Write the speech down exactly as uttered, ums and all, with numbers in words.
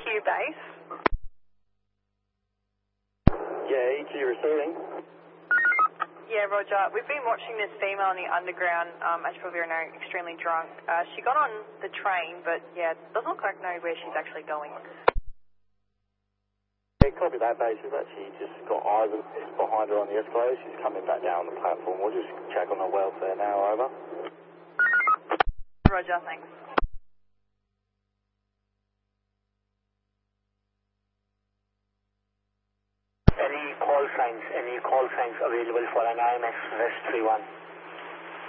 Q base. Yeah, E Q receiving. Yeah, Roger. We've been watching this female in the underground, um, as you probably know, extremely drunk. Uh, she got on the train, but yeah, doesn't look like know where she's actually going. Yeah, copy that base. She's actually just got eyes behind her on the escalator. She's coming back down the platform. We'll just check on her welfare now, over. Roger, thanks. Any call signs, any call signs available for an I M S West three one?